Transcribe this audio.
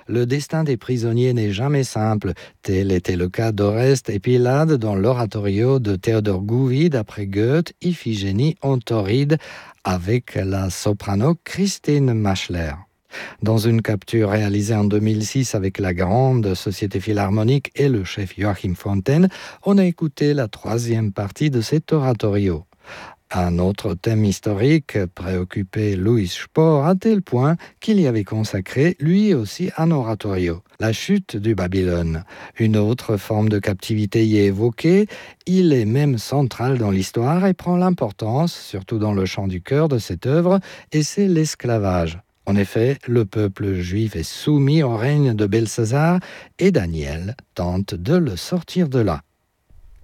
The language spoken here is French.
Le destin des prisonniers n'est jamais simple. Tel était le cas d'Oreste et Pylade dans l'oratorio de Théodore Gouvi d'après Goethe, Iphigénie en Tauride, avec la soprano Christine Machler. Dans une capture réalisée en 2006 avec la grande Société Philharmonique et le chef Joachim Fontaine, on a écouté la troisième partie de cet oratorio. Un autre thème historique préoccupait Louis Spohr à tel point qu'il y avait consacré lui aussi un oratorio, la chute du Babylone. Une autre forme de captivité y est évoquée, il est même central dans l'histoire et prend l'importance, surtout dans le chant du chœur de cette œuvre, et c'est l'esclavage. En effet, le peuple juif est soumis au règne de Belshazzar et Daniel tente de le sortir de là.